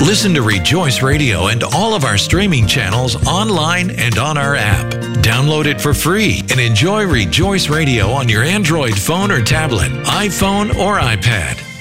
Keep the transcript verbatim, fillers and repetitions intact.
Listen to Rejoice Radio and all of our streaming channels online and on our app. Download it for free and enjoy Rejoice Radio on your Android phone or tablet, iPhone or iPad.